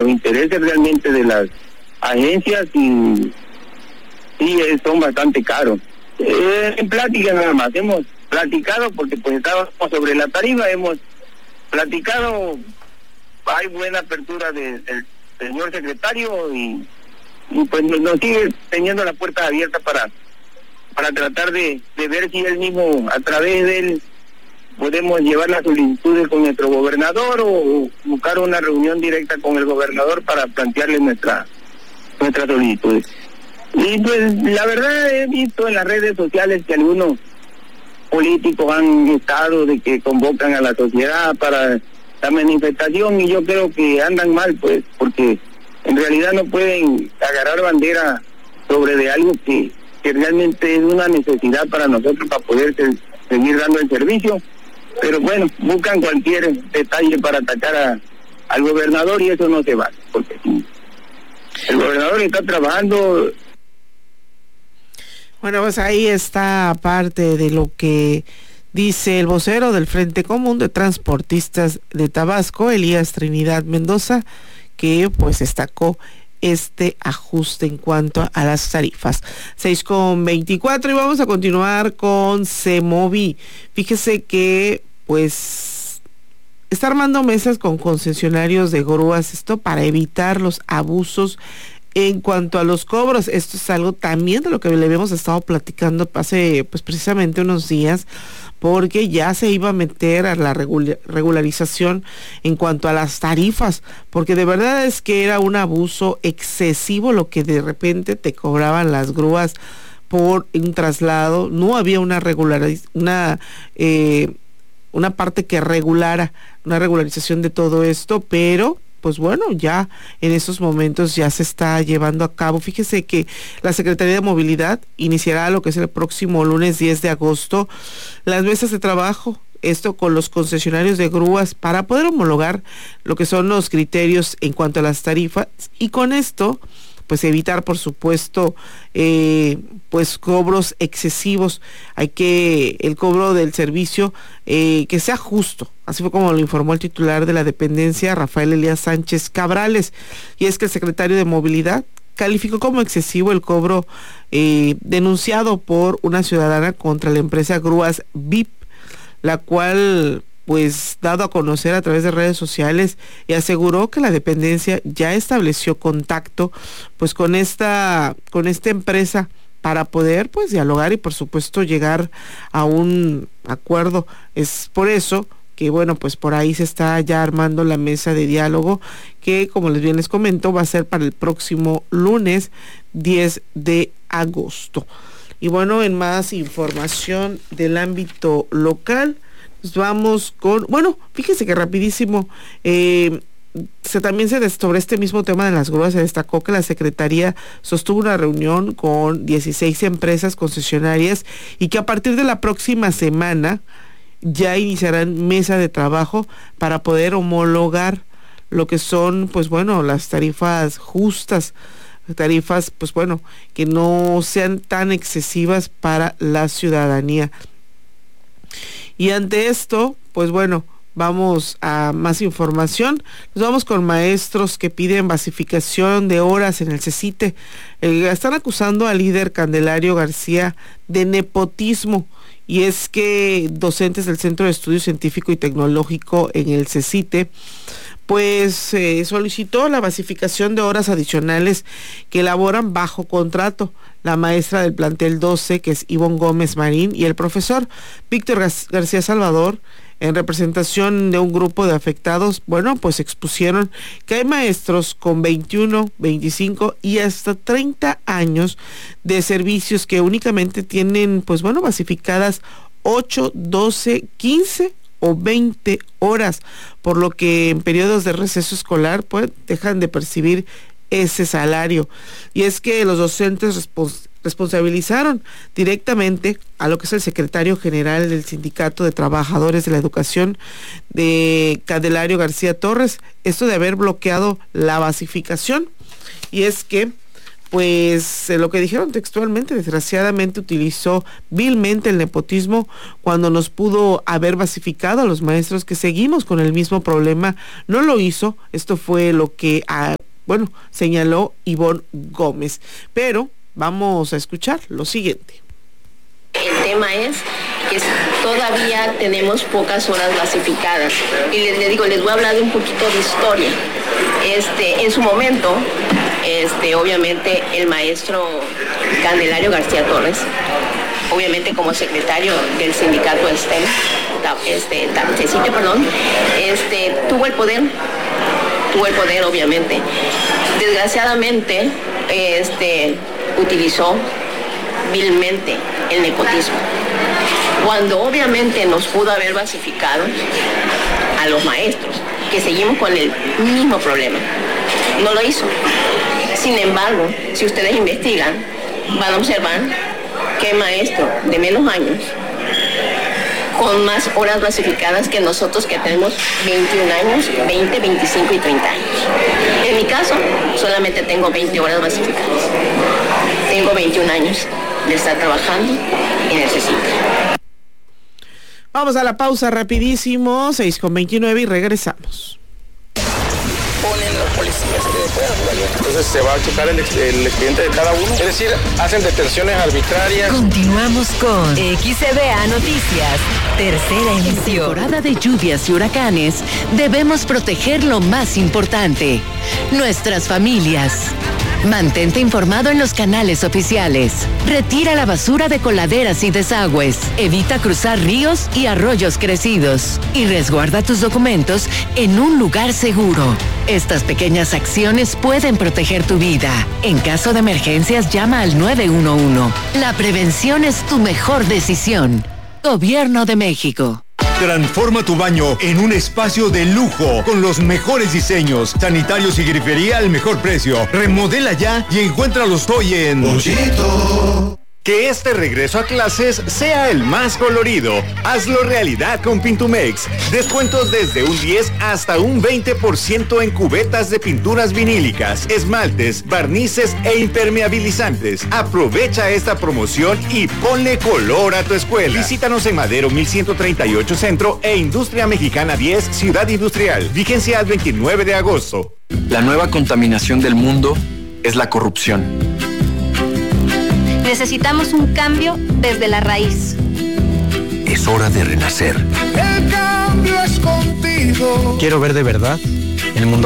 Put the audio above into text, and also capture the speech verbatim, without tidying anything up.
los intereses realmente de las agencias y sí son bastante caros. Eh, en plática nada más, hemos platicado porque pues estábamos sobre la tarifa, hemos platicado, hay buena apertura de, del señor secretario y, y pues nos, nos sigue teniendo las puertas abiertas para para tratar de, de ver si él mismo, a través de él, podemos llevar las solicitudes con nuestro gobernador o buscar una reunión directa con el gobernador para plantearle nuestra nuestras solicitudes. Y pues la verdad he visto en las redes sociales que algunos políticos han estado de que convocan a la sociedad para la manifestación y yo creo que andan mal, pues, porque en realidad no pueden agarrar bandera sobre de algo que, que realmente es una necesidad para nosotros para poder ser, seguir dando el servicio, pero bueno, buscan cualquier detalle para atacar a, al gobernador y eso no se vale, porque el gobernador está trabajando. Bueno, pues ahí está parte de lo que dice el vocero del Frente Común de Transportistas de Tabasco, Elías Trinidad Mendoza, que pues destacó este ajuste en cuanto a las tarifas. seis con veinticuatro y vamos a continuar con Semovi. Fíjese que pues está armando mesas con concesionarios de grúas, esto para evitar los abusos en cuanto a los cobros. Esto es algo también de lo que le habíamos estado platicando hace pues precisamente unos días, porque ya se iba a meter a la regula- regularización en cuanto a las tarifas, porque de verdad es que era un abuso excesivo lo que de repente te cobraban las grúas por un traslado. No había una regulariz- una eh, una parte que regulara, una regularización de todo esto, pero pues bueno, ya en esos momentos ya se está llevando a cabo. Fíjese que la Secretaría de Movilidad iniciará lo que es el próximo lunes diez de agosto las mesas de trabajo, esto con los concesionarios de grúas para poder homologar lo que son los criterios en cuanto a las tarifas y con esto pues evitar por supuesto eh, pues cobros excesivos. Hay que el cobro del servicio eh, que sea justo, así fue como lo informó el titular de la dependencia, Rafael Elías Sánchez Cabrales, y es que el secretario de Movilidad calificó como excesivo el cobro eh, denunciado por una ciudadana contra la empresa Grúas V I P, la cual pues dado a conocer a través de redes sociales y aseguró que la dependencia ya estableció contacto pues con esta con esta empresa para poder pues dialogar y por supuesto llegar a un acuerdo. Es por eso que bueno, pues por ahí se está ya armando la mesa de diálogo que, como les bien les comento, va a ser para el próximo lunes diez de agosto. Y bueno, en más información del ámbito local, nos vamos con, bueno, fíjese que rapidísimo, eh, se también se sobre este mismo tema de las grúas se destacó que la Secretaría sostuvo una reunión con dieciséis empresas concesionarias y que a partir de la próxima semana ya iniciarán mesa de trabajo para poder homologar lo que son, pues bueno, las tarifas justas, tarifas, pues bueno, que no sean tan excesivas para la ciudadanía. Y ante esto, pues bueno, vamos a más información. Nos vamos con maestros que piden basificación de horas en el CECITE. Eh, están acusando al líder Candelario García de nepotismo. Y es que docentes del Centro de Estudio Científico y Tecnológico en el CECITE, pues eh, solicitó la basificación de horas adicionales que elaboran bajo contrato la maestra del plantel doce, que es Ivonne Gómez Marín, y el profesor Víctor Gar- García Salvador, en representación de un grupo de afectados. Bueno, pues expusieron que hay maestros con veintiuno, veinticinco y hasta treinta años de servicios que únicamente tienen, pues bueno, basificadas ocho, doce, quince o veinte horas, por lo que en periodos de receso escolar pues dejan de percibir ese salario. Y es que los docentes respons- responsabilizaron directamente a lo que es el secretario general del Sindicato de Trabajadores de la Educación, de Candelario García Torres, esto de haber bloqueado la basificación. Y es que pues eh, lo que dijeron textualmente, desgraciadamente utilizó vilmente el nepotismo cuando nos pudo haber basificado a los maestros que seguimos con el mismo problema. No lo hizo. Esto fue lo que, ah, bueno, señaló Ivonne Gómez. Pero vamos a escuchar lo siguiente. El tema es que todavía tenemos pocas horas basificadas. Y les, les digo, les voy a hablar de un poquito de historia. Este, en su momento, este, obviamente, el maestro Candelario García Torres, obviamente como secretario del sindicato STEM, este, CECITE, perdón, este, tuvo el poder, tuvo el poder, obviamente. Desgraciadamente, este, utilizó vilmente el nepotismo, cuando obviamente nos pudo haber basificado a los maestros, que seguimos con el mismo problema. No lo hizo. Sin embargo, si ustedes investigan, van a observar que hay maestros de menos años con más horas basificadas que nosotros, que tenemos veintiún años, veinte, veinticinco y treinta años. En mi caso, solamente tengo veinte horas basificadas. Tengo veintiún años de estar trabajando en el CECITE. Vamos a la pausa rapidísimo, seis con veintinueve, y regresamos. Ponen los policías que puedan, entonces se va a checar el, el expediente de cada uno, es decir, hacen detenciones arbitrarias. Continuamos con X C B A Noticias, tercera emisión. En temporada de lluvias y huracanes, debemos proteger lo más importante, nuestras familias. Mantente informado en los canales oficiales. Retira la basura de coladeras y desagües. Evita cruzar ríos y arroyos crecidos. Y resguarda tus documentos en un lugar seguro. Estas pequeñas acciones pueden proteger tu vida. En caso de emergencias, llama al nueve uno uno. La prevención es tu mejor decisión. Gobierno de México. Transforma tu baño en un espacio de lujo con los mejores diseños, sanitarios y grifería al mejor precio. Remodela ya y encuéntralos hoy en Pochito. Que este regreso a clases sea el más colorido. Hazlo realidad con Pintumex. Descuentos desde un diez hasta un veinte por ciento en cubetas de pinturas vinílicas, esmaltes, barnices e impermeabilizantes. Aprovecha esta promoción y ponle color a tu escuela. Visítanos en Madero mil ciento treinta y ocho Centro e Industria Mexicana diez, Ciudad Industrial. Vigencia al veintinueve de agosto. La nueva contaminación del mundo es la corrupción. Necesitamos un cambio desde la raíz. Es hora de renacer. El cambio es contigo. Quiero ver de verdad el mundo